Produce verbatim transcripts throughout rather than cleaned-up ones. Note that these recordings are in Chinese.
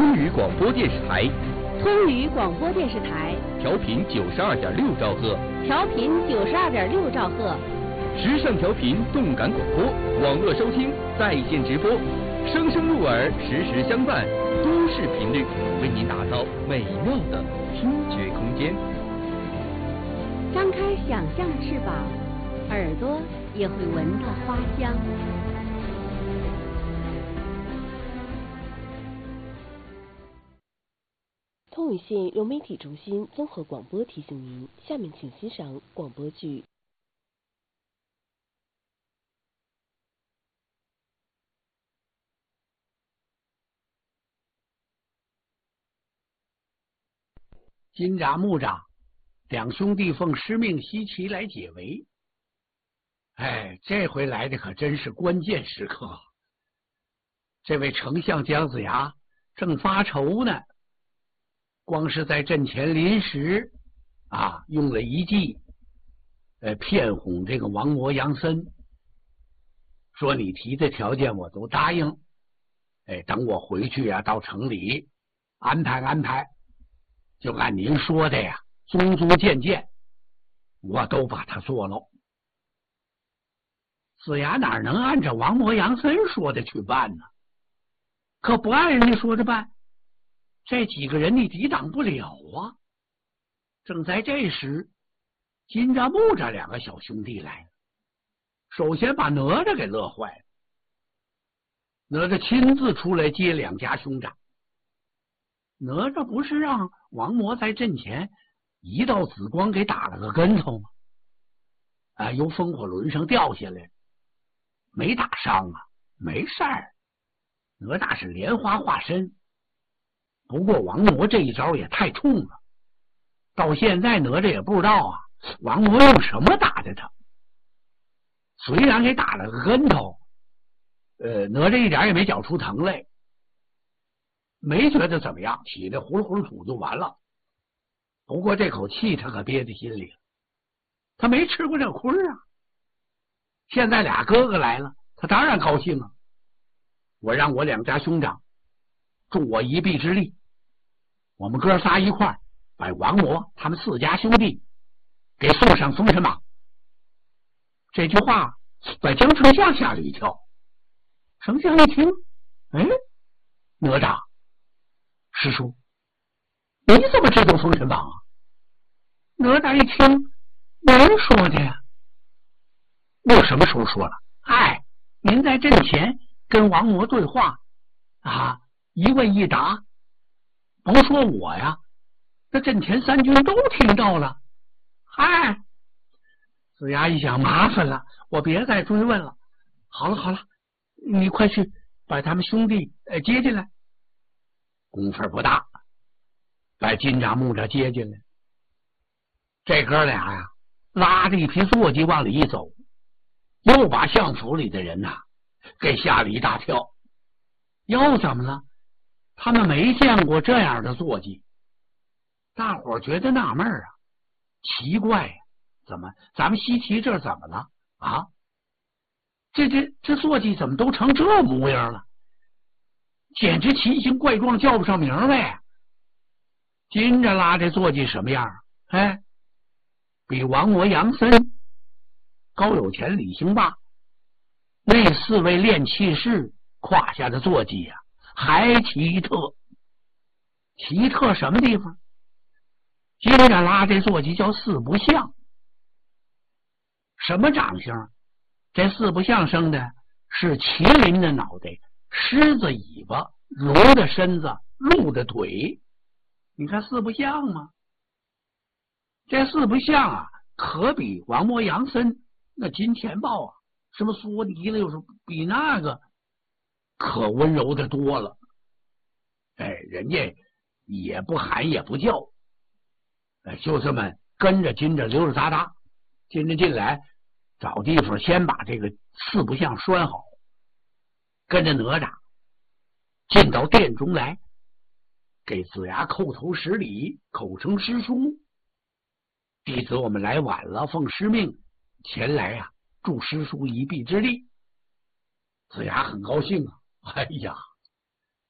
通宇广播电视台， 通宇广播电视台， 调频九十二点六兆赫， 调频九十二点六兆赫， 时尚调频，动感广播，网络收听，在线直播，声声入耳，时时相伴，都市频率，为您打造美妙的听觉空间。 张开想象的翅膀，耳朵也会闻到花香。 通宇县融媒体中心综合广播提醒您，下面请欣赏广播剧。 金吒木吒两兄弟奉师命西岐来解围。哎，这回来的可真是关键时刻。这位丞相姜子牙正发愁呢，光是在阵前临时啊用了一计，呃骗哄这个王魔杨森，说你提的条件我都答应，哎，等我回去啊到城里安排安排，就按您说的呀，宗宗件件我都把它做了。子牙哪能按照王魔杨森说的去办呢？可不按人家说的办，这几个人你抵挡不了啊！正在这时，金吒木吒两个小兄弟来了，首先把哪吒给乐坏了。哪吒亲自出来接两家兄长。哪吒不是让王魔在阵前一道紫光给打了个跟头吗？啊，由风火轮上掉下来，没打伤啊，没事儿。哪吒是莲花化身，不过王魔这一招也太冲了，到现在哪吒也不知道啊，王魔用什么打的他。虽然给打了个跟头，呃，哪吒一点也没觉出疼来，没觉得怎么样，起来呼噜呼噜吐就完了。不过这口气他可憋在心里了，他没吃过这亏啊。现在俩哥哥来了，他当然高兴了。我让我两家兄长助我一臂之力，我们哥仨一块儿把王魔他们四家兄弟给送上封神榜。这句话把姜丞相吓了一跳。丞相一听，哎，哪吒师叔，你怎么知道封神榜啊？哪吒一听，您说的呀。我什么时候说了？哎，您在阵前跟王魔对话啊，一问一答，甭说我呀，那阵前三军都听到了。嗨，子牙一想，麻烦了，我别再追问了。好了好了，你快去把他们兄弟呃接进来。功夫不大，把金吒木吒接进来。这哥俩呀，拉着一匹坐骑往里一走，又把相府里的人呐、啊给吓了一大跳。又怎么了？他们没见过这样的坐骑。大伙儿觉得纳闷啊，奇怪呀、啊，怎么咱们西岐这怎么了啊？这这这坐骑怎么都成这模样了？简直奇形怪状，叫不上名来。金吒拉这坐骑什么样？哎，比王魔杨森、高有钱、李兴霸那四位炼气士胯下的坐骑呀、啊，还奇特。奇特什么地方？金吒拉这坐骑叫四不像。什么长相？这四不像生的是麒麟的脑袋，狮子尾巴，龙的身子，鹿的腿。你看四不像吗？这四不像啊，可比王魔杨森那金钱豹啊，什么缩尼了，又是比那个可温柔的多了。哎，人家也不喊也不叫，哎，就这么跟着金吒溜溜达达。金吒进来找地方先把这个四不像拴好，跟着哪吒进到殿中来，给子牙叩头施礼，口称师叔。弟子我们来晚了，奉师命前来呀、啊，助师叔一臂之力。子牙很高兴啊，哎呀，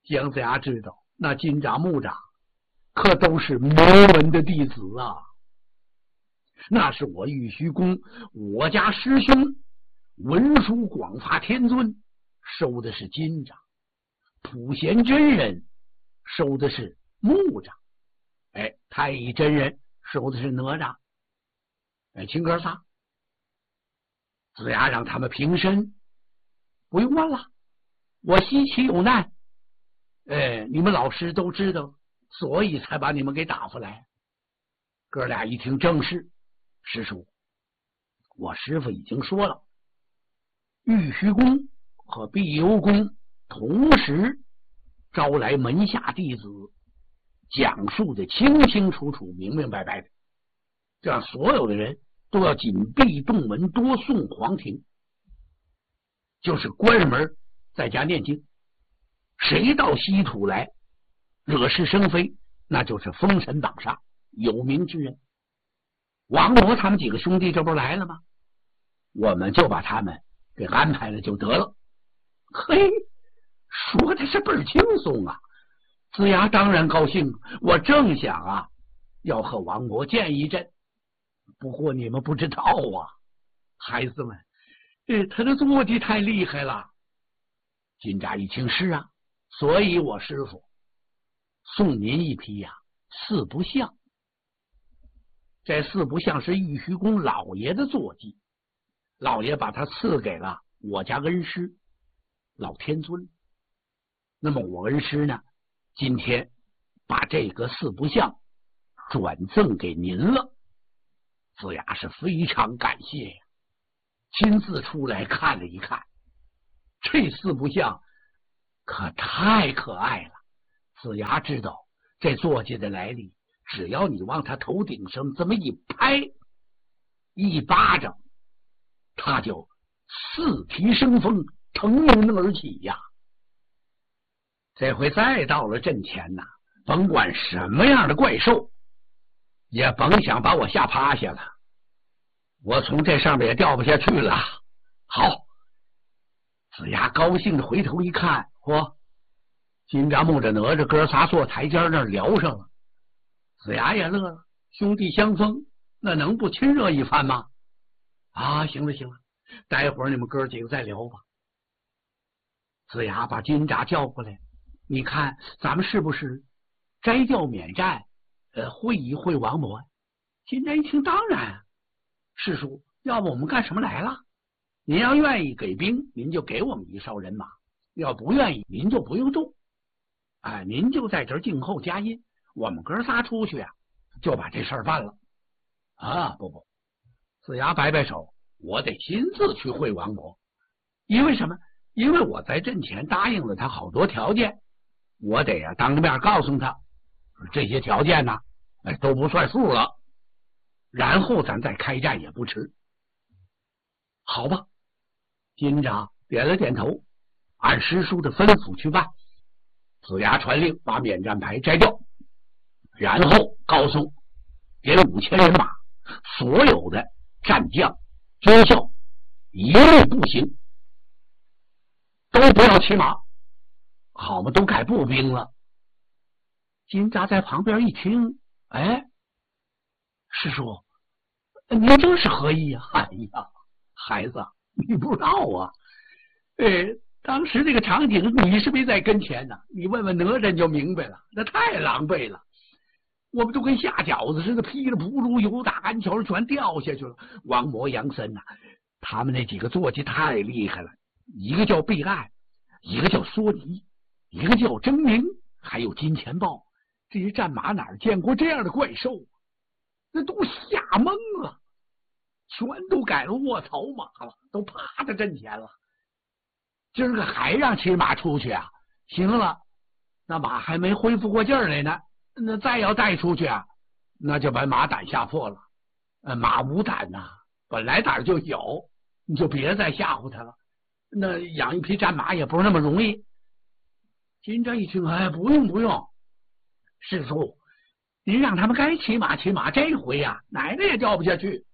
姜子牙知道，那金吒、木吒可都是魔门的弟子啊，那是我玉虚宫我家师兄文殊广发天尊收的是金吒，普贤真人收的是木吒，哎，太乙真人收的是哪吒，哎，亲哥仨。子牙让他们平身，不用问了，我西岐有难，哎，你们老师都知道，所以才把你们给打发来。哥俩一听正是，师叔，我师父已经说了，玉虚宫和碧游宫同时招来门下弟子，讲述的清清楚楚、明明白白的，这样所有的人都要紧闭洞门，多送皇庭，就是关上门在家念经，谁到西土来惹是生非，那就是封神榜上有名之人。王罗他们几个兄弟这不来了吗？我们就把他们给安排了就得了。嘿，说的是倍儿轻松啊！子牙当然高兴，我正想啊，要和王魔见一阵。不过你们不知道啊，孩子们，呃，他的坐骑太厉害了。金吒一听是啊，所以我师父送您一匹呀、啊、四不像。这四不像是玉虚宫老爷的坐骑，老爷把他赐给了我家恩师老天尊。那么我恩师呢，今天把这个四不像转赠给您了。子牙是非常感谢呀，亲自出来看了一看，这四不像可太可爱了。子牙知道这坐骑的来历，只要你往他头顶上这么一拍，一巴掌，他就四蹄生风，腾云而起呀。这回再到了阵前呐，甭管什么样的怪兽，也甭想把我吓趴下了，我从这上面也掉不下去了。好，子牙高兴的回头一看，嚯，金吒、木吒、哪吒哥仨坐台阶那儿聊上了。子牙也乐了，兄弟相逢，那能不亲热一番吗？啊，行了行了，待会儿你们哥几个再聊吧。子牙把金吒叫过来，你看咱们是不是摘掉免战，呃，会一会王魔？金吒一听，当然，师叔，要不我们干什么来了？您要愿意给兵，您就给我们一哨人马；要不愿意，您就不用动。哎，您就在这儿静候佳音。我们哥仨出去啊，就把这事儿办了。啊，不不，子牙摆摆手，我得亲自去会王魔。因为什么？因为我在阵前答应了他好多条件，我得啊当面告诉他，这些条件呢，哎都不算数了。然后咱再开战也不迟。好吧，金吒点了点头，按师叔的吩咐去办。子牙传令把免战牌摘掉，然后告诉给五千人马，所有的战将军校一律步行，都不要骑马，好嘛，都改步兵了。金吒在旁边一听，哎，师叔，您这是何意呀？哎呀，孩子，你不知道啊，呃，当时这个场景你是没在跟前呢，你问问哪吒你就明白了，那太狼狈了。我们都跟下饺子似的，噼里扑噜油打干球全掉下去了。王魔、杨森呐、啊，他们那几个坐骑太厉害了，一个叫备案，一个叫索尼，一个叫狰狞，还有金钱豹。这些战马哪儿见过这样的怪兽？那都吓懵了，全都改了卧槽马了，都趴在阵前了。今儿个还让骑马出去啊？行了，那马还没恢复过劲儿来呢。那再要带出去啊，那就把马胆吓破了。呃，马无胆呐、啊，本来胆就有，你就别再吓唬他了。那养一匹战马也不是那么容易。金吒一听，哎，不用不用，师叔，您让他们该骑马骑马，这回呀、啊，奶奶也掉不下去。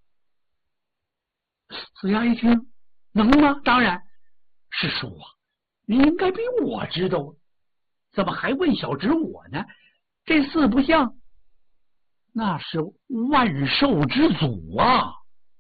子牙一听，能吗？当然，师叔啊，您应该比我知道。 怎么还问小侄我呢？这四不像，那是万兽之祖啊！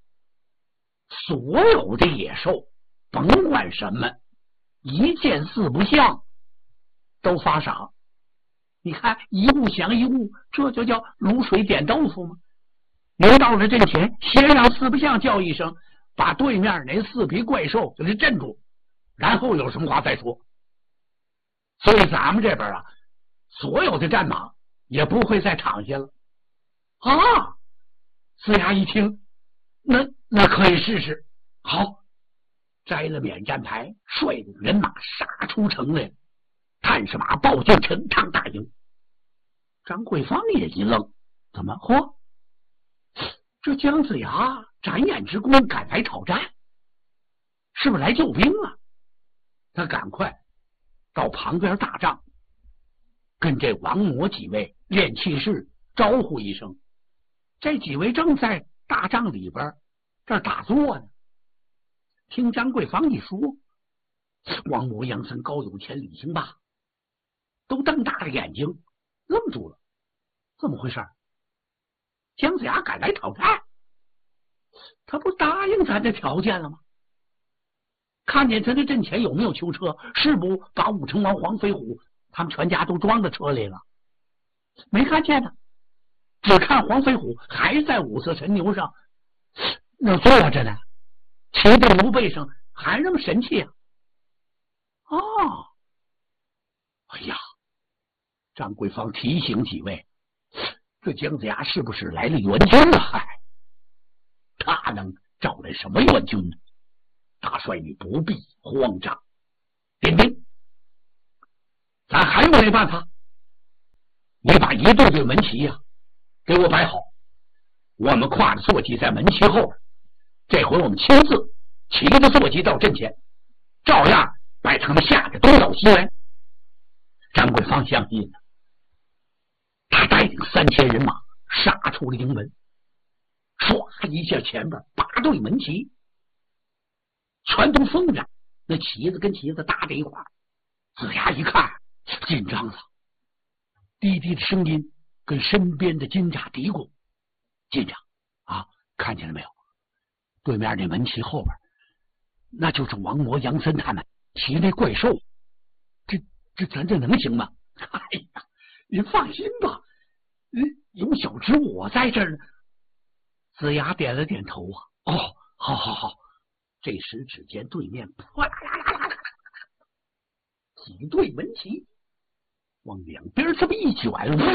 所有的野兽，甭管什么，一见四不像都发傻。你看一物降一物，这就叫卤水点豆腐吗？您到了阵前，先让四不像叫一声，把对面那四匹怪兽给它镇住，然后有什么话再说。所以咱们这边啊，所有的战马也不会再躺下了啊！四牙一听，那那可以试试。好，摘了免战牌，率领人马杀出城来，探视马报进陈塘大营。张桂芳也一愣，怎么？嚯！这姜子牙展眼之功赶来讨战，是不是来救兵了？他赶快到旁边大帐，跟这王魔几位练气士招呼一声。这几位正在大帐里边这儿打坐呢。听张桂芳一说，王魔、杨森、高有钱、李兴霸都瞪大了眼睛，愣住了。怎么回事？姜子牙赶来讨战，他不答应咱的条件了吗？看见咱的阵前有没有囚车？是不把武成王黄飞虎他们全家都装到车里了？没看见呢，只看黄飞虎还在五色神牛上那坐着呢，骑在牛背上还那么神气啊！哦，哎呀，张桂芳提醒几位，这姜子牙是不是来了援军了？嗨，他能找来什么援军呢？大帅，你不必慌张，点兵，咱还有没办法？你把一对对门旗呀、啊、给我摆好，我们跨着坐骑在门旗后边。这回我们亲自骑着坐骑到阵前，照样把他们吓得东倒西歪。张桂芳相信了，他带领三千人马杀出了营门，唰一下前边八对门旗全都封着，那旗子跟旗子搭在一块儿。子牙一看紧张了，低低的声音跟身边的金甲嘀咕：“金甲啊，看见了没有？对面那门旗后边，那就是王魔、杨森他们骑那怪兽。这这咱这能行吗？”哎呀，您放心吧，有小侄我在这儿呢。子牙点了点头啊，哦，好好好。这时只见对面哗啦啦啦啦啦，几对门旗往两边这么一卷，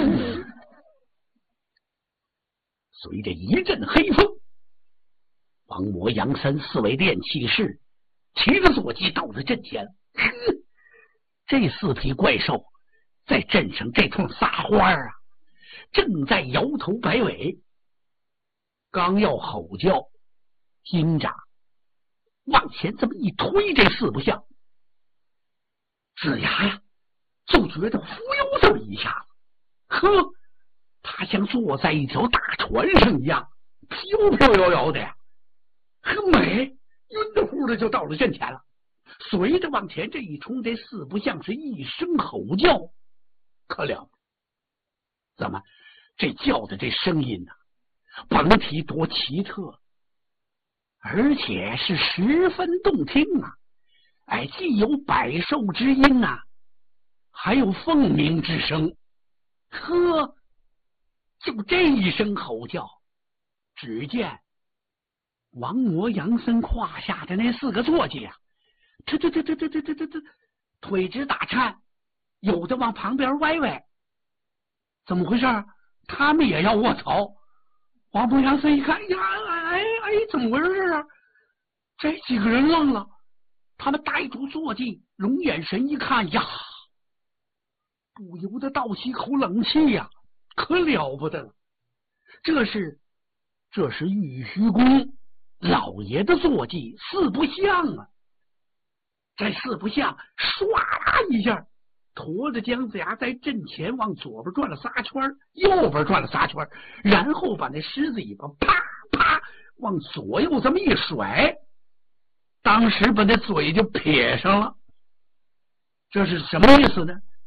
随着一阵黑风，王魔、杨森四位练气士骑着坐骑到了阵前。这四匹怪兽在阵上这通撒花啊，正在摇头摆尾，刚要吼叫，金吒往前这么一推，这四不像，子牙呀就觉得忽悠这么一下子，呵，他像坐在一条大船上一样，飘飘摇摇的呀，很美，晕的乎的就到了阵前了。随着往前这一冲，这四不像是一声吼叫，可了，怎么这叫的这声音呢、啊，甭提多奇特，而且是十分动听啊！哎，既有百兽之音呐、啊，还有凤鸣之声。呵，就这一声吼叫，只见王魔、杨森胯下的那四个坐骑啊，这这这这这这这这这腿直打颤，有的往旁边歪歪。怎么回事？他们也要卧槽！王魔、杨森一看，呀，哎哎，怎么回事啊？这几个人愣了，他们呆住坐骑，龙眼神一看呀，不由得倒吸口冷气呀，可了不得了！这是这是玉虚宫老爷的坐骑四不像啊！这四不像唰啦一下驮着姜子牙在阵前往左边转了仨圈，右边转了仨圈，然后把那狮子尾巴啪啪往左右这么一甩，当时把那嘴就撇上了。这是什么意思呢？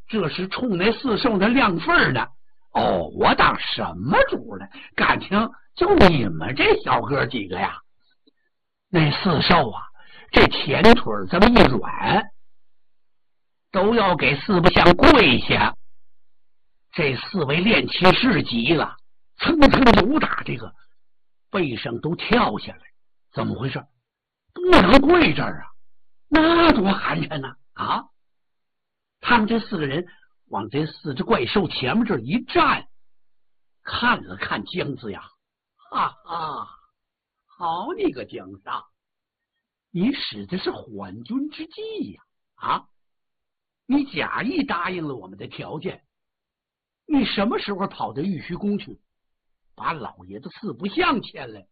这是冲那四兽的亮份呢。哦，我当什么主呢？感情就你们这小哥几个呀？那四兽啊，这前腿这么一软，都要给四不像跪下。这四位练气士急了，蹭蹭扭打，这个背上都跳下来。怎么回事？不能跪这儿啊，那多寒碜呢！啊，他们这四个人往这四只怪兽前面这一站，看了看姜子牙，哈哈，好你个姜尚，你使的是缓军之计呀！啊，你假意答应了我们的条件，你什么时候跑到玉虚宫去，把老爷子四不像牵来？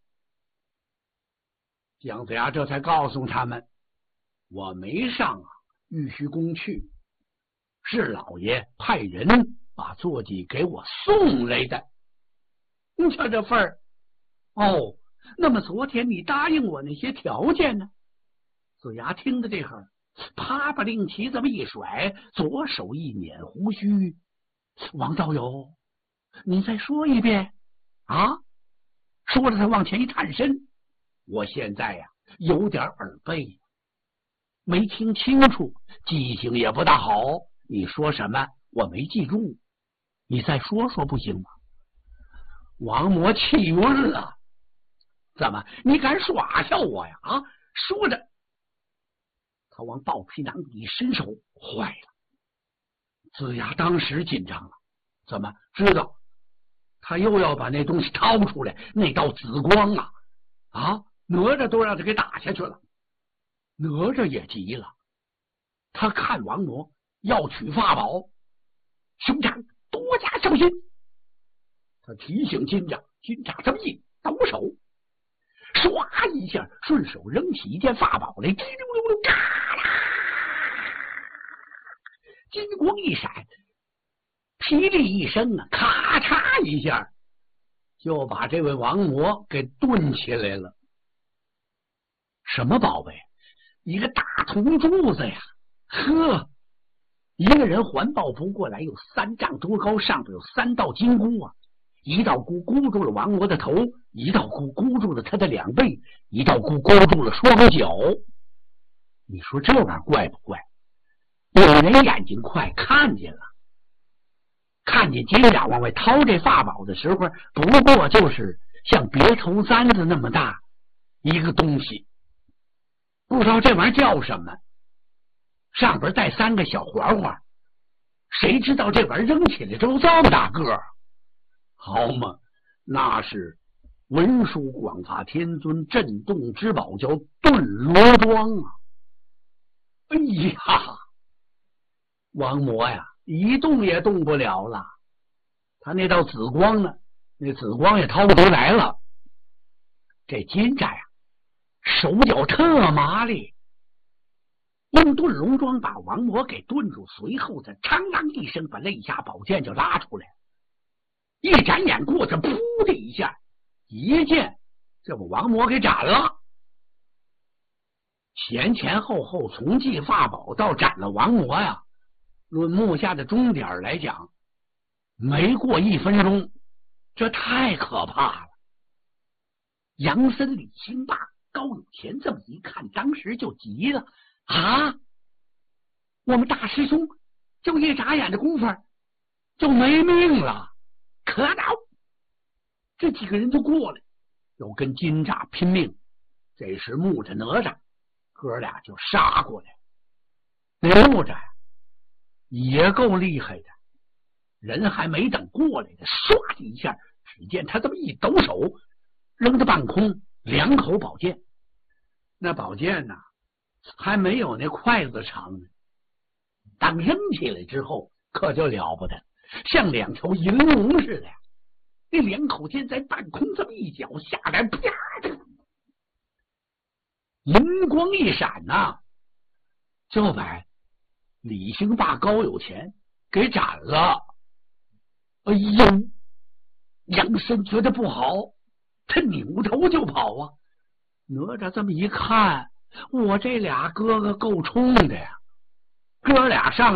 姜子牙这才告诉他们，我没上啊玉虚宫去，是老爷派人把坐骑给我送来的。你瞧这份儿哦，那么昨天你答应我那些条件呢？子牙听的这会儿，啪把令旗这么一甩，左手一捻胡须，王道友，你再说一遍啊！说着他往前一探身，我现在呀、啊、有点耳背，没听清楚，记性也不大好。你说什么我没记住，你再说说不行吗？王魔气晕了，怎么你敢耍笑我呀？啊！说着他往抱皮囊里一伸手，坏了！子牙当时紧张了，怎么知道他又要把那东西掏出来？那道紫光啊啊！哪吒都让他给打下去了。哪吒也急了，他看王魔要取法宝，兄长多加小心。他提醒金吒，金吒这么一抖手，唰一下顺手扔起一件法宝来，滴溜溜溜，嘎啦，金光一闪，霹雳一声啊，咔嚓一下就把这位王魔给顿起来了。什么宝贝？一个大铜柱子呀！呵，一个人环抱不过来，有三丈多高，上边有三道金箍啊！一道箍箍住了王魔的头，一道箍箍住了他的两背，一道箍箍住了双脚。你说这玩意儿怪不怪？有人眼睛快看见了，看见金吒往外掏这法宝的时候，不过就是像别头簪子那么大一个东西，不知道这玩意儿叫什么，上边带三个小环环，谁知道这玩意儿扔起来之后这么大个儿？好嘛，那是文殊广法天尊震动之宝，叫顿罗庄啊！哎呀，王魔呀，一动也动不了了。他那道紫光呢，那紫光也掏不出来了。这金吒呀，手脚特麻利，用顿龙桩把王魔给顿住，随后他长啷一声把肋下宝剑就拉出来，一眨眼过去，噗的一下，一剑就把王魔给斩了。前前后后从祭法宝到斩了王魔呀，论目下的终点来讲，没过一分钟，这太可怕了。杨森、李兴霸、高有钱这么一看，当时就急了啊！我们大师兄就一眨眼的功夫就没命了，可恼！这几个人就过来，要跟金吒拼命。这时木吒、哪吒哥俩就杀过来。那木吒也够厉害的，人还没等过来呢，唰的一下，只见他这么一抖手，扔到半空，两口宝剑。那宝剑呢，还没有那筷子长呢。当扔起来之后，可就了不得，像两条银龙似的。那两口剑在半空这么一脚下来，啪的，银光一闪呐、啊，就把李兴霸、高有钱给斩了。哎呦，杨森觉得不好，他扭头就跑啊。哪吒这么一看，我这俩哥哥够冲的呀，哥俩上来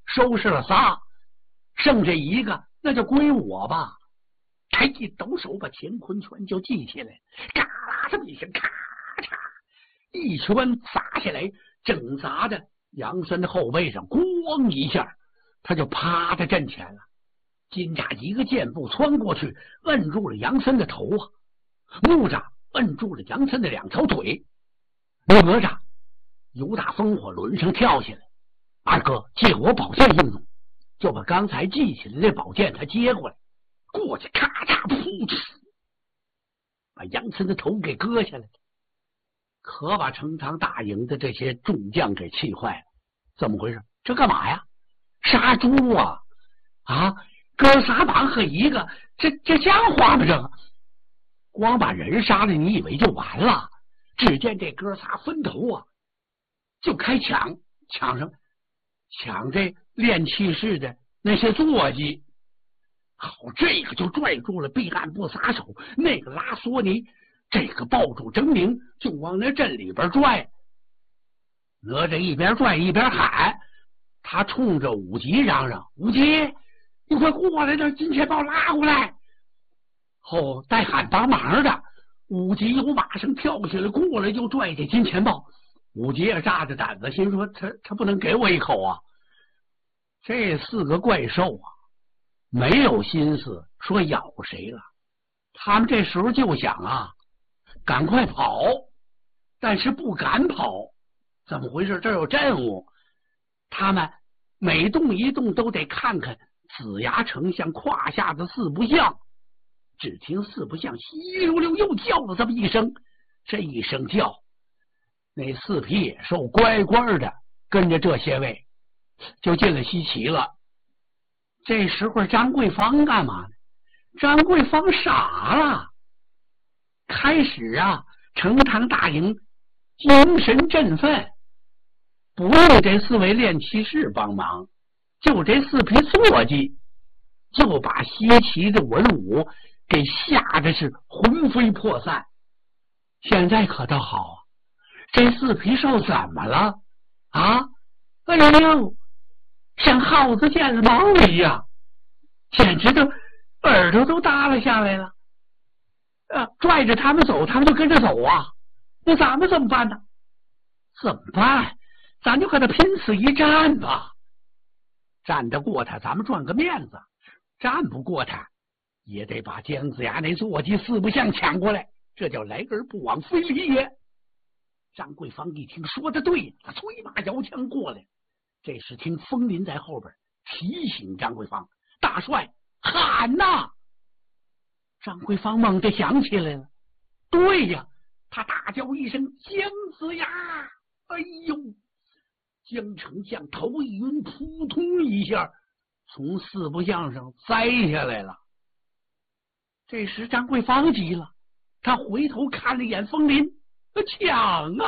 收拾了仨，剩这一个那就归我吧。他一抖手把乾坤拳就记起来，嘎啦这么一声，咔嚓，一拳砸下来，正砸着杨森的后背上，咣一下，他就趴在阵前了。金吒一个箭步窜过去，摁住了杨森的头啊！木吒摁住了杨森的两条腿，哪吒由打风火轮上跳下来，二哥借我宝剑应用，就把刚才记起来的宝剑他接过来，过去咔嚓噗嗤，把杨森的头给割下来，可把成堂大营的这些众将给气坏了。怎么回事？这干嘛呀？杀猪啊！啊，哥仨绑和一个，这这像话吗？这个光把人杀了，你以为就完了？只见这哥仨分头啊，就开抢，抢什么？抢这炼气士的那些坐骑。好，这个就拽住了避案不撒手，那个拉索尼，这个抱住狰狞，就往那阵里边拽。哪吒一边拽一边喊，他冲着武吉嚷嚷：“武吉，你快过来，这金钱豹拉过来！”后带喊帮忙的武吉由马上跳下来，过来就拽这金钱豹。武吉也炸着胆子，心说他他不能给我一口啊！这四个怪兽啊，没有心思说咬谁了，他们这时候就想啊，赶快跑，但是不敢跑。怎么回事？这有阵务，他们每动一动都得看看子牙丞相胯下的四不像。只听四不像稀溜溜又叫了这么一声，这一声叫，那四匹野兽乖乖的跟着这些位就进了西岐了。这时候张桂芳干嘛呢？张桂芳傻了，开始啊，成堂大营精神振奋，不用这四位炼气士帮忙，就这四匹坐骑就把西岐的文武给吓得是魂飞魄散。现在可倒好啊，这四匹兽怎么了啊？哎呦，像耗子见了猫一样，简直都耳朵都耷拉下来了。呃，拽着他们走，他们就跟着走啊。那咱们怎么办呢？怎么办？咱就和他拼死一战吧。战得过他，咱们赚个面子；战不过他，也得把姜子牙那坐骑四不像抢过来，这叫来而不往非礼也。张桂芳一听说的对，他催马摇枪过来。这时听风林在后边提醒张桂芳：“大帅，喊呐！”张桂芳猛地想起来了，对呀，他大叫一声：“姜子牙！”哎呦，姜丞相头一晕，扑通一下从四不像上栽下来了。这时张桂芳急了，他回头看了一眼风林，抢啊！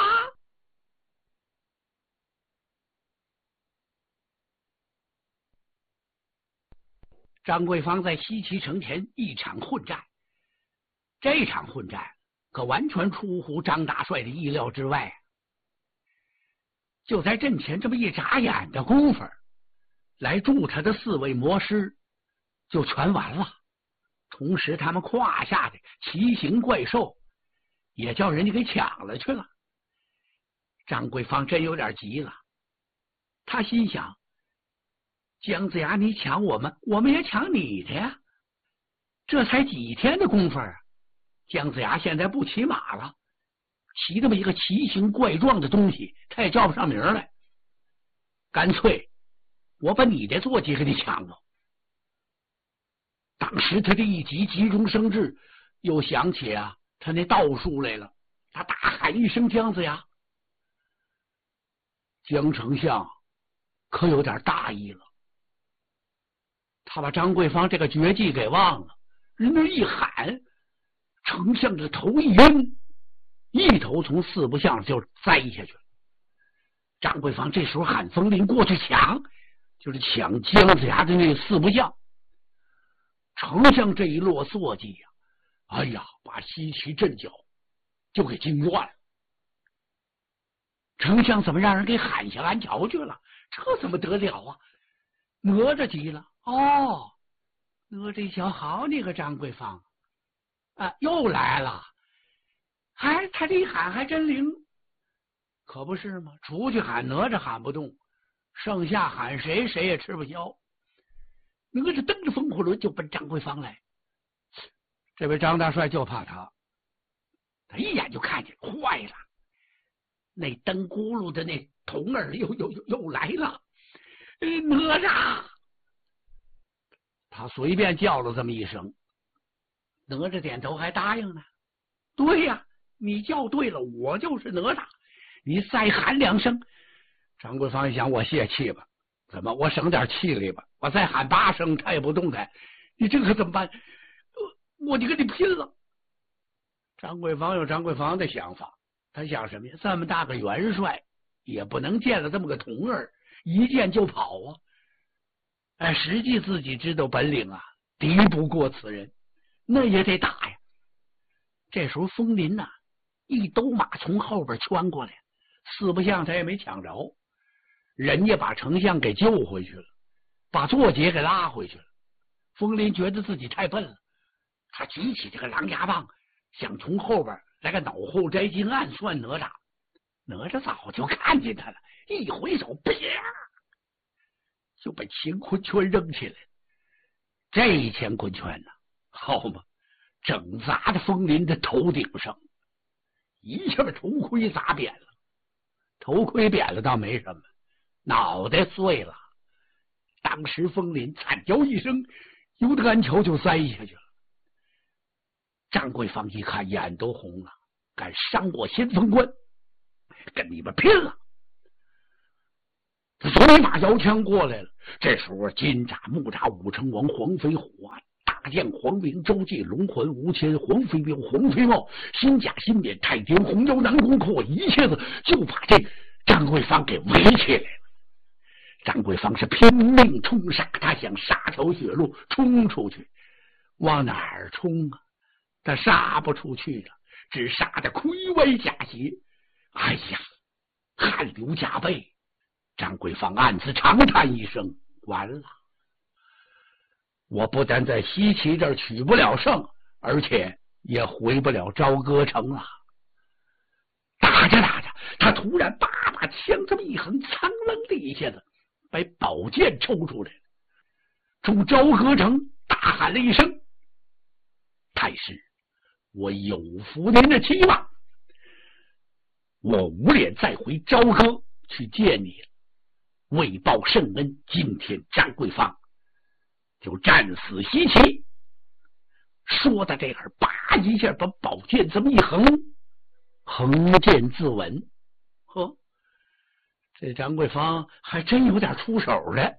张桂芳在西岐城前一场混战，这场混战可完全出乎张大帅的意料之外。就在阵前这么一眨眼的功夫，来助他的四位魔师就全完了，同时他们胯下的奇形怪兽也叫人家给抢了去了。张桂芳真有点急了，他心想：姜子牙你抢我们，我们也抢你的呀。这才几天的功夫啊，姜子牙现在不骑马了，骑这么一个奇形怪状的东西，他也叫不上名来。干脆我把你的坐骑给你抢了。当时他这一急急中生智，又想起啊他那道术来了，他大喊一声：“姜子牙！”姜丞相可有点大意了，他把张桂芳这个绝技给忘了，人那一喊，丞相的头一晕，一头从四不像就栽下去了。张桂芳这时候喊风林过去抢，就是抢姜子牙的那四不像。丞相这一落坐骑呀，哎呀，把西岐阵脚就给惊乱了。丞相怎么让人给喊下安桥去了？这怎么得了啊？ 哪吒急了，哦，哪吒一瞧，好你个张桂芳啊，又来了，还他这一喊还真灵，可不是吗？出去喊哪吒喊不动，剩下喊谁谁也吃不消。哪吒蹬着风火轮就奔张桂芳来，这位张大帅就怕他，他一眼就看见，坏了，那蹬轱辘的那童儿又又又又来了，哪吒！他随便叫了这么一声，哪吒点头还答应呢。对呀，你叫对了，我就是哪吒，你再喊两声。张桂芳一想，我泄气吧，怎么我省点气力吧，我再喊八声他也不动弹，你这可怎么办？我就跟你拼了。张桂芳有张桂芳的想法，他想什么呀？这么大个元帅也不能见了这么个童儿一见就跑啊！哎，实际自己知道本领啊，敌不过此人，那也得打呀。这时候风林呐、啊，一兜马从后边穿过来，四不像他也没抢着，人家把丞相给救回去了，把坐骑给拉回去了。风林觉得自己太笨了，他举起这个狼牙棒，想从后边来个脑后摘金暗算哪吒。哪吒早就看见他了，一回手，啪，就把乾坤圈扔起来。这一乾坤圈呢，好嘛，整砸在风林的头顶上，一下把头盔砸扁了。头盔扁了倒没什么，脑袋碎了。当时风林惨叫一声，由得鞍桥就栽下去了。张桂芳一看，眼都红了，敢伤我先锋官，跟你们拼了！随马摇枪过来了。这时候金吒、木吒、武成王、黄飞虎啊，大将黄明、周济、龙环、吴谦、黄飞彪、黄飞茂、新甲、新冕、太监红腰、南宫阔，一切子就把这张桂芳给围起来了。张桂芳是拼命冲杀，他想杀条血路冲出去，往哪儿冲啊？他杀不出去了，只杀得盔歪甲斜。哎呀，汗流浃背。张桂芳暗自长叹一声，完了，我不但在西岐这儿取不了胜，而且也回不了朝歌城了。打着打着，他突然叭把枪这么一横，苍楞的一下子把宝剑抽出来了，冲朝歌城大喊了一声：“太师，我有负您的期望，我无脸再回朝歌去见你了。为报圣恩，今天张桂芳就战死西岐。”说到这儿，叭一下把宝剑这么一横，横剑自刎。呵，这张桂芳还真有点出手了，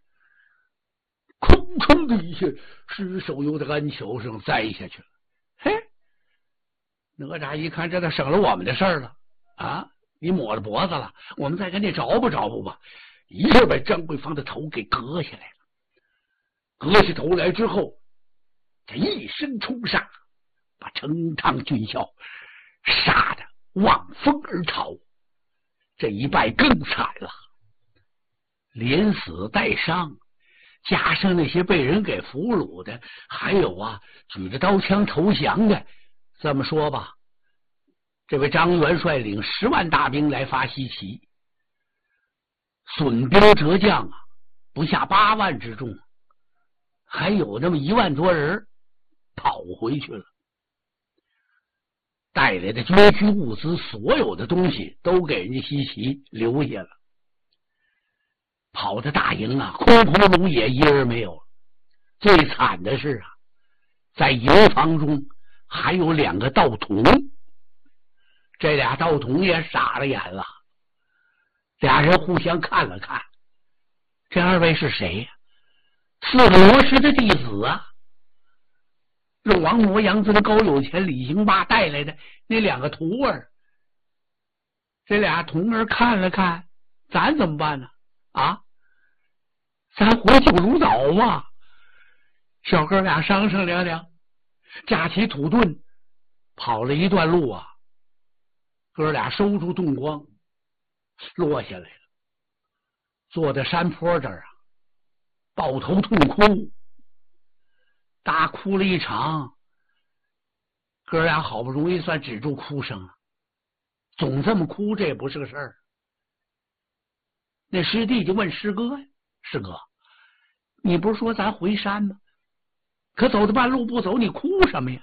空空的一下，失手由得鞍桥上栽下去了。嘿，哪吒一看，这都省了我们的事儿了啊！你抹了脖子了，我们再给你着不着不吧？一下把张桂芳的头给割下来了。割下头来之后，这一声冲杀，把成汤军校杀得望风而逃。这一败更惨了，连死带伤，加上那些被人给俘虏的，还有啊举着刀枪投降的。这么说吧，这位张元帅领十万大兵来伐西岐，损兵折将啊，不下八万之众，还有那么一万多人跑回去了，带来的军需物资，所有的东西都给人家西岐留下了。跑的大营啊，空空如也，一人没有。最惨的是啊，在营房中还有两个道童，这俩道童也傻了眼了。俩人互相看了看，这二位是谁呀、啊？四个魔师的弟子啊，是王魔、杨尊、高有钱、李行八带来的那两个徒儿。这俩童儿看了看，咱怎么办呢？啊，咱回九龙岛嘛。小哥俩商商量量，架起土遁，跑了一段路啊，哥俩收住洞光，落下来了，坐在山坡这儿啊， 抱头痛哭，大哭了一场。哥俩好不容易算止住哭声了，总这么哭这也不是个事儿。那师弟就问师哥呀：“师哥，你不是说咱回山吗？可走到半路不走，你哭什么呀？”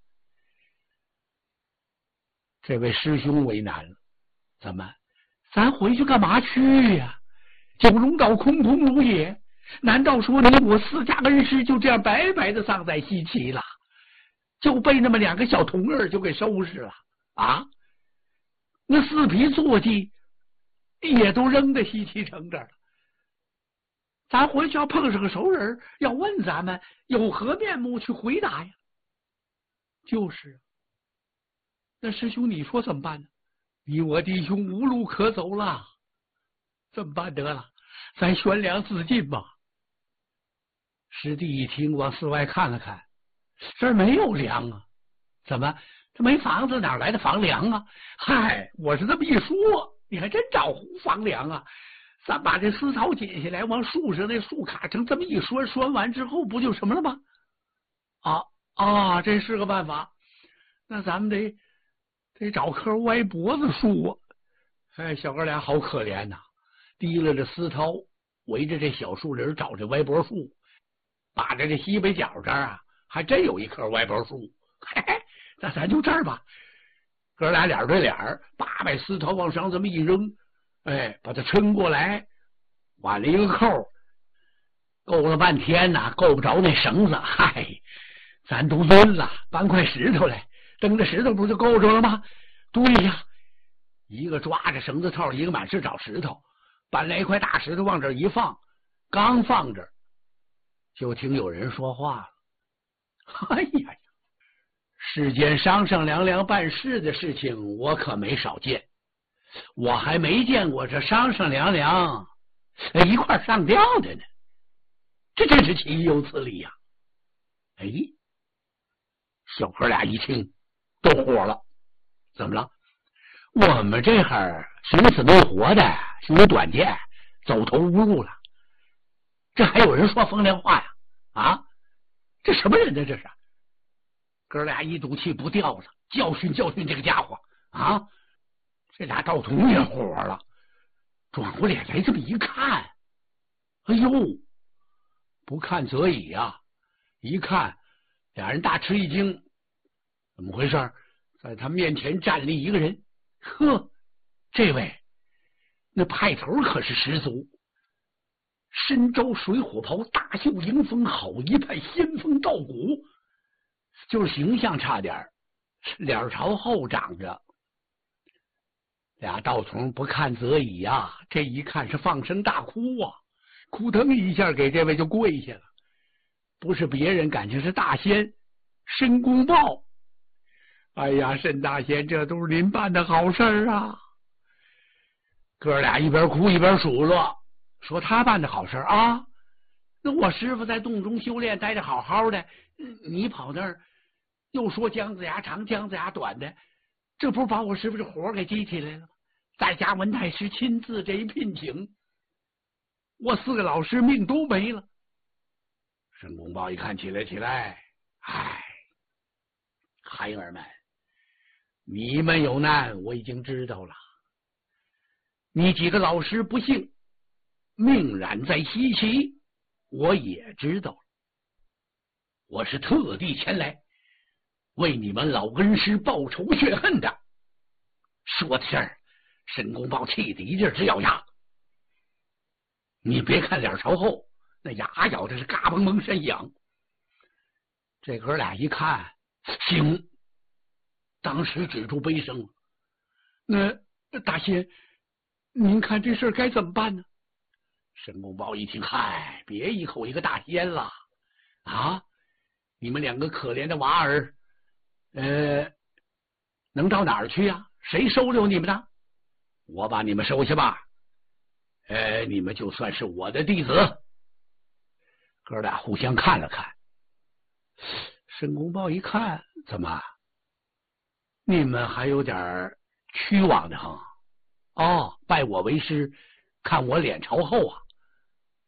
这位师兄为难了，怎么？咱回去干嘛去呀？九龙岛空空如也，难道说你我四家恩师就这样白白的丧在西岐了？就被那么两个小童儿就给收拾了啊？那四匹坐骑也都扔在西岐城这儿了。咱回去要碰上个熟人，要问咱们有何面目去回答呀？就是，那师兄你说怎么办呢？你我弟兄无路可走了，怎么办得了？咱悬梁自尽吧。师弟一听，往四外看了看，这儿没有粮啊，怎么这没房子，哪来的房粮啊？嗨，我是这么一说，你还真找胡房粮啊？咱把这丝草剪下来，往树上那树卡成这么一拴，拴完之后不就什么了吗？啊啊，这是个办法。那咱们得得找棵歪脖子树啊！哎，小哥俩好可怜呐、啊，提了这丝绦，围着这小树林找这歪脖树，把着这西北角这儿啊，还真有一棵歪脖树。嘿嘿，那咱就这儿吧。哥俩脸对脸，把把丝绦往上这么一扔，哎，把它抻过来，挽了一个扣，够了半天呐、啊，够不着那绳子。嗨，咱都抡了，搬块石头来，蹬着石头不就够着了吗？对呀，一个抓着绳子套，一个满是找石头，搬来一块大石头往这一放，刚放这儿，就听有人说话了：“哎呀呀，世间商商量量办事的事情，我可没少见。我还没见过这商商量量一块上吊的呢，这真是岂有此理呀、啊！”哎，小哥俩一听都火了，怎么了？我们这会儿寻死没活的，寻短见，走投无路了，这还有人说风凉话呀？啊，这什么人呢？这是！哥俩一赌气不掉了，教训教训这个家伙啊！这俩道童也火了，转过脸来这么一看，哎呦，不看则已啊！一看，俩人大吃一惊，怎么回事？在他面前站立一个人，呵，这位那派头可是十足，身着水火袍，大袖迎风，好一派仙风道骨，就是形象差点，脸朝后长着。俩道童不看则已啊，这一看是放声大哭啊，哭腾一下给这位就跪下了。不是别人，感情是大仙申公豹。哎呀，申大仙，这都是您办的好事啊！哥俩一边哭一边数落，说他办的好事啊，那我师傅在洞中修炼待着好好的，你跑那儿又说姜子牙长姜子牙短的，这不是把我师傅这火给激起来了吗？在家文太师亲自这一聘请，我四个老师命都没了。申公豹一看，起来起来，哎，孩儿们，你们有难我已经知道了，你几个老师不幸命染在西岐，我也知道了，我是特地前来为你们老恩师报仇雪恨的。说到这儿，申公豹气得一劲直咬牙，你别看脸朝后，那牙咬的是嘎嘣嘣声响。这哥俩一看，行，当时止住悲声。那大仙，您看这事该怎么办呢？申公豹一听，嗨，别一口一个大仙了啊！你们两个可怜的娃儿，呃，能到哪儿去呀、啊？谁收留你们呢？我把你们收下吧，呃，你们就算是我的弟子。哥俩互相看了看，申公豹一看，怎么，你们还有点屈枉的很？哦，拜我为师，看我脸朝后啊！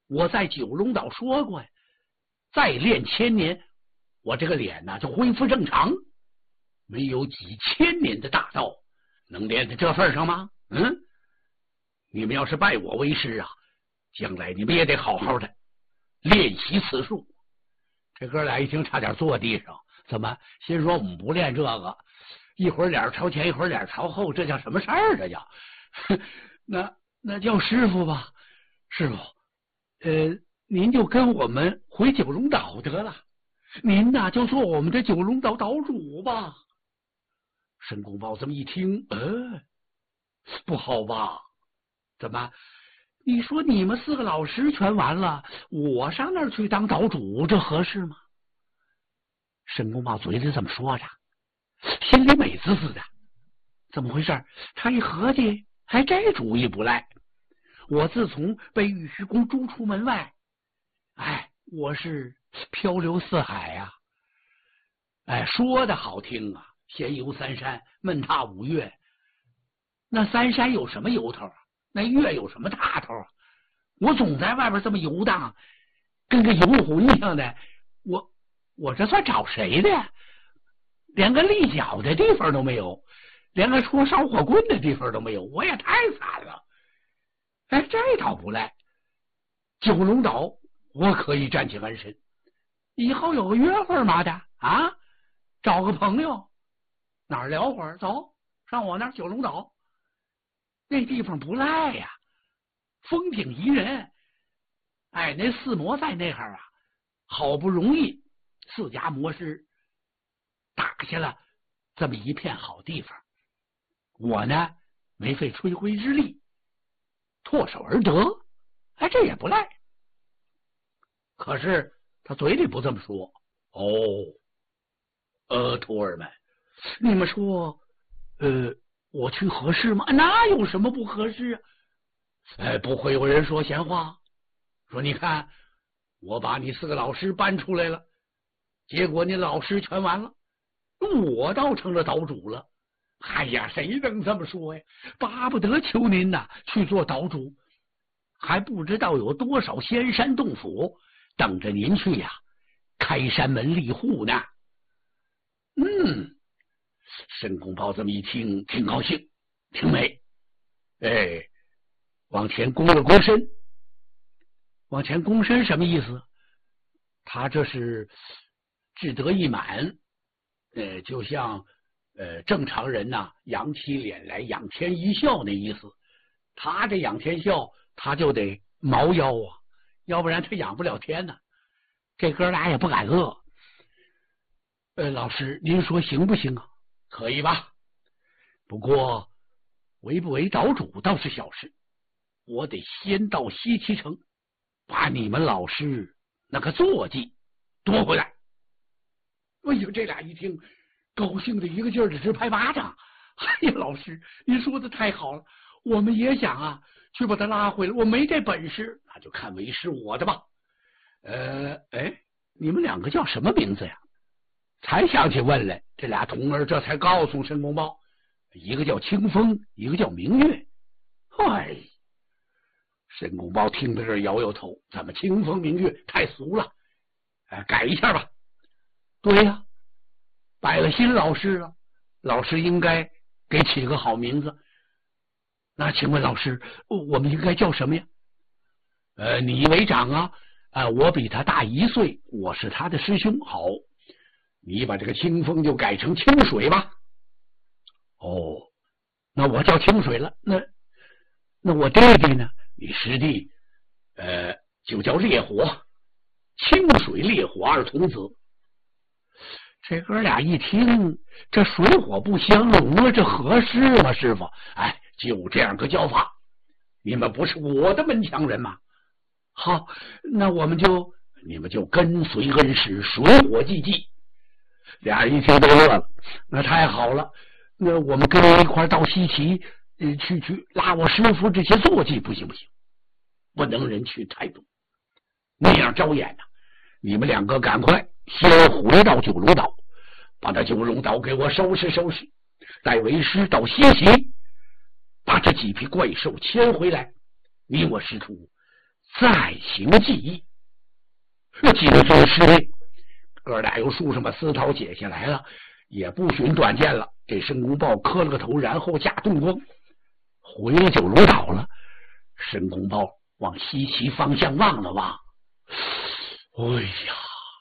我在九龙岛说过呀，再练千年，我这个脸呢就恢复正常。没有几千年的大道，能练到这份上吗？嗯，你们要是拜我为师啊，将来你们也得好好的练习此术。这哥俩一听，差点坐地上。怎么？心说我们不练这个，一会儿脸朝前，一会儿脸朝后，这叫什么事儿？这叫那那叫师傅吧，师傅。呃，您就跟我们回九龙岛得了，您呐就做我们的九龙岛岛主吧。申公豹这么一听，呃，不好吧？怎么？你说你们四个老师全完了，我上那儿去当岛主，这合适吗？申公豹嘴里这么说着，心里美滋滋的。怎么回事？他一合计，还这主意不赖。我自从被玉虚宫逐出门外，哎，我是漂流四海呀、啊！哎，说的好听啊，闲游三山，闷踏五岳。那三山有什么由头啊？那岳有什么大头啊？我总在外边这么游荡，跟个游魂一样的，我我这算找谁的呀？连个立脚的地方都没有，连个戳烧火棍的地方都没有，我也太惨了。哎，这倒不赖，九龙岛我可以站起完身，以后有个约会嘛的啊，找个朋友哪儿聊会儿，走上我那儿九龙岛，那地方不赖呀，风景宜人。哎，那四魔在那儿啊，好不容易四家魔师打下了这么一片好地方，我呢没费吹灰之力，唾手而得，哎，这也不赖。可是他嘴里不这么说。哦，呃，徒儿们，你们说，呃，我去合适吗？那有什么不合适啊？哎，不会有人说闲话，说你看，我把你四个老师搬出来了，结果你老师全完了，我倒成了岛主了。哎呀，谁能这么说呀？巴不得求您呐去做岛主，还不知道有多少仙山洞府等着您去呀，开山门立户呢。嗯，申公豹这么一听，挺高兴，挺美。哎，往前躬了躬身。往前躬身什么意思？他这是志得意满，呃，就像呃正常人呐、啊，扬起脸来仰天一笑那意思。他这仰天笑，他就得猫腰啊，要不然他仰不了天呢、啊。这哥俩也不敢乐。呃，老师，您说行不行啊？可以吧？不过为不为岛主倒是小事，我得先到西岐城，把你们老师那个坐骑夺回来。哎呦，这俩一听，高兴的一个劲儿的直拍巴掌。哎呀，老师，您说的太好了，我们也想啊，去把他拉回来，我没这本事，那就看为师我的吧。呃，哎，你们两个叫什么名字呀？才想起问来，这俩童儿这才告诉申公豹，一个叫清风，一个叫明月。哎，申公豹听到这儿摇摇头，怎么清风明月太俗了？哎，改一下吧。对呀，拜了新老师了，老师应该给起个好名字。那请问老师，我们应该叫什么呀？呃，你为长啊，呃，我比他大一岁，我是他的师兄。好，你把这个清风就改成清水吧。哦，那我叫清水了。那那我弟弟呢？你师弟呃就叫烈火，清水烈火二童子。这哥俩一听，这水火不相容啊，这合适吗？师傅，哎，就这样个叫法。你们不是我的门墙人吗？好，那我们就你们就跟随恩师，水火既济。俩人一听都乐了，那太好了。那我们跟你一块到西岐，呃，去去拉我师傅这些坐骑，不行不行，不能人去太多，那样招眼呐、啊。你们两个赶快先回到九龙岛，把这九龙岛给我收拾收拾，待为师到西岐，把这几匹怪兽牵回来。你我师徒再行计议。几个军师哥俩又树上把丝绦解下来了，也不寻短见了。这申公豹磕了个头，然后下动光，回了酒楼岛了。申公豹往西岐方向望了望，哎呀，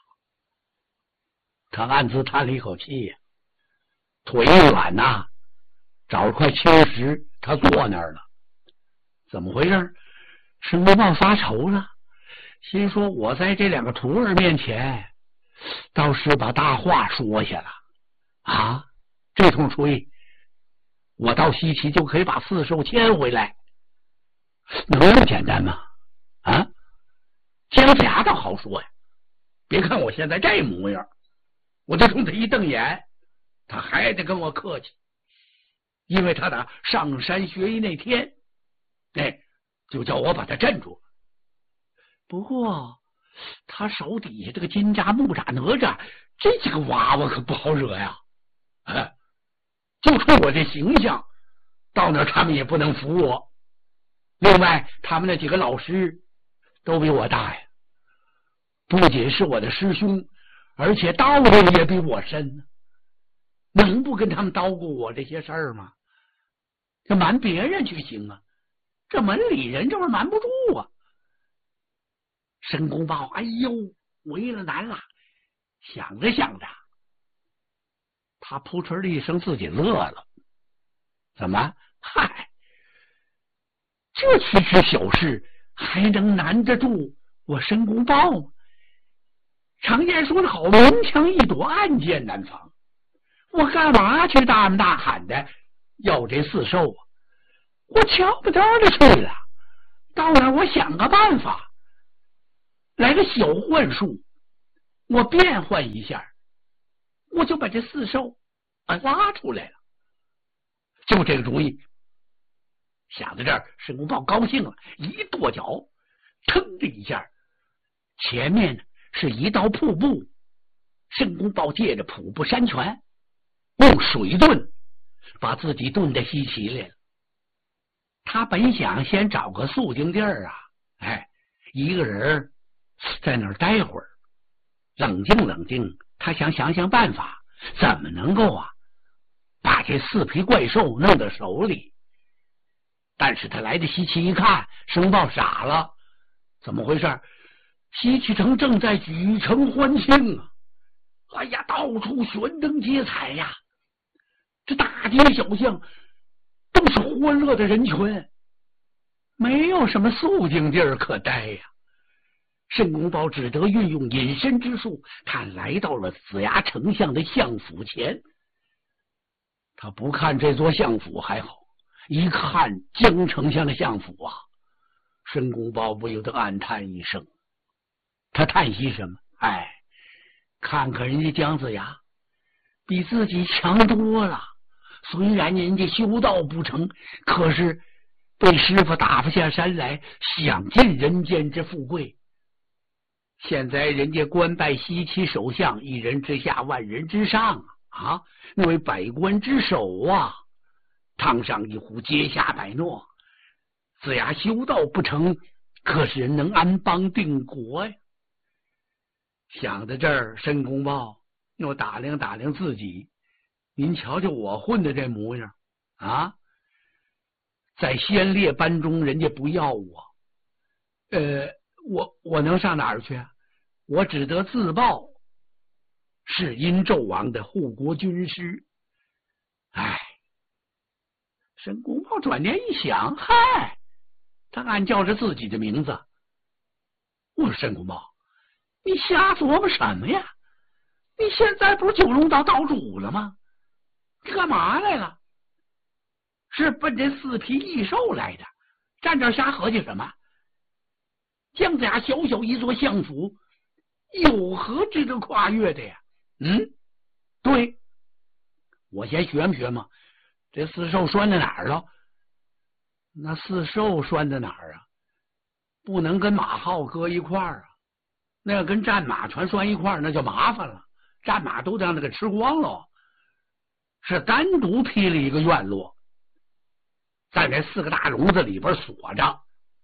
他暗自叹了一口气呀，腿一软呐、啊，找了块青石，他坐那儿了。怎么回事？申公豹发愁了，心说我在这两个徒儿面前倒是把大话说下了啊，这通吹我到西岐就可以把四兽牵回来，能那么简单吗？啊，姜子牙倒好说呀，别看我现在这模样，我就冲他一瞪眼，他还得跟我客气，因为他打上山学艺那天，哎，就叫我把他镇住。不过他手底下这个金吒、木吒、哪吒这几个娃娃可不好惹呀，啊，就冲我这形象，到哪他们也不能服我。另外，他们那几个老师都比我大呀，不仅是我的师兄，而且道行也比我深，能不跟他们叨咕我这些事儿吗？这瞒别人去行啊，这门里人这玩意瞒不住啊。申公豹，哎呦，为了难了，想着想着，他扑哧的一声自己乐了。怎么？嗨，这区区小事还能难得住我申公豹吗？常言说得好，明枪易躲，暗箭难防。我干嘛去大门大喊的要这四兽啊？我瞧不得的去了，到那我想个办法，来个小幻术，我变换一下，我就把这四兽拉出来了。就这个主意，想到这儿，申公豹高兴了，一跺脚，腾的一下，前面呢是一道瀑布。申公豹借着瀑布山泉，用水遁，把自己遁到西岐来了。他本想先找个肃静地儿啊，哎，一个人在那儿待会儿，冷静冷静。他想想想办法，怎么能够啊把这四匹怪兽弄到手里。但是他来到西岐一看，申公豹傻了，怎么回事？西岐城正在举城欢庆啊！哎呀，到处悬灯结彩呀，这大街小巷都是欢乐的人群，没有什么肃静地儿可待呀。申公豹只得运用隐身之术，他来到了子牙丞相的相府前。他不看这座相府还好，一看姜丞相的相府啊，申公豹不由得暗叹一声。他叹息什么？哎，看看人家姜子牙比自己强多了，虽然人家修道不成，可是被师傅打发下山来，享尽人间之富贵。现在人家官拜西岐首相，一人之下，万人之上啊，那为百官之首啊，堂上一呼，阶下百诺。子牙修道不成，可是人能安邦定国呀。想到这儿，申公豹又打量打量自己，您瞧瞧我混的这模样啊，在先烈班中人家不要我，呃，我我能上哪儿去啊？我只得自报是殷纣王的护国军师。哎，申公豹转念一想，嗨，他暗叫着自己的名字。我说申公豹，你瞎琢磨什么呀？你现在不是九龙岛岛主了吗？你干嘛来了？是奔这四匹异兽来的，站这儿瞎合计什么？姜子牙小小一座相府，有何值得跨越的呀？嗯，对，我先学嘛学嘛，这四兽拴在哪儿了？那四兽拴在哪儿啊？不能跟马号搁一块儿啊，那要跟战马全拴一块儿，那就麻烦了，战马都让那个吃光了。是单独辟了一个院落，在这四个大笼子里边锁着，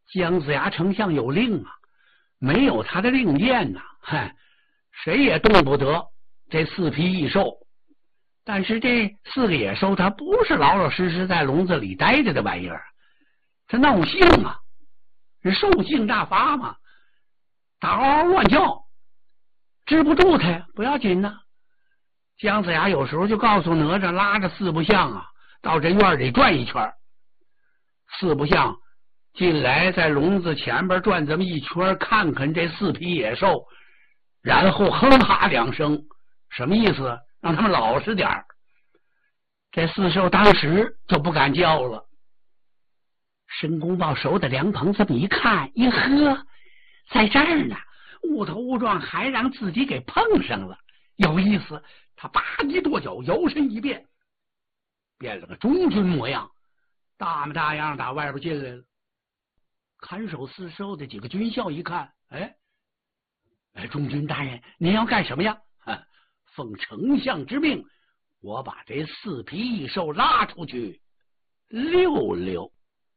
姜子牙丞相有令啊，没有他的令箭呐、啊，嗨，谁也动不得这四匹异兽。但是这四个野兽它不是老老实实在笼子里待着的玩意儿，它闹性啊，兽性大发嘛，打嗷嗷乱叫，治不住它呀，不要紧呐。姜子牙有时候就告诉哪吒，拉着四不像啊，到这院里转一圈。四不像进来，在笼子前边转这么一圈，看看这四匹野兽，然后哼哈两声，什么意思？让他们老实点儿。这四兽当时就不敢叫了。申公豹手的凉棚这么一看，一呵，在这儿呢，误头误撞，还让自己给碰上了，有意思。他吧唧跺脚，摇身一变，变了个中军模样，大模大样打外边进来了。看守四兽的几个军校一看，哎哎，中军大人，您要干什么呀？奉丞相之命，我把这四匹异兽拉出去溜溜。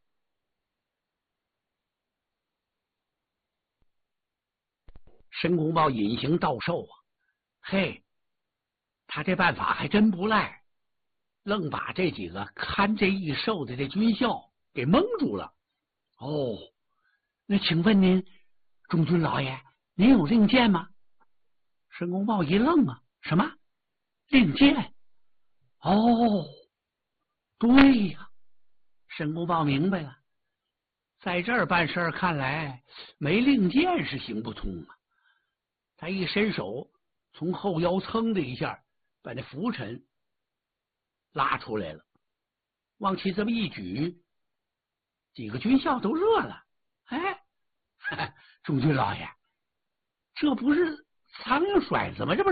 申公豹隐形盗兽啊，嘿，他这办法还真不赖，愣把这几个看这异兽的这军校给蒙住了。哦，那请问您，中军老爷，您有令箭吗？申公豹一愣啊，什么令箭？哦，对呀，申公豹明白了，在这儿办事儿，看来没令箭是行不通啊。他一伸手，从后腰噌的一下把那拂尘拉出来了，往起这么一举，几个军校都热了。哎，中军老爷，这不是苍蝇甩子吗？这不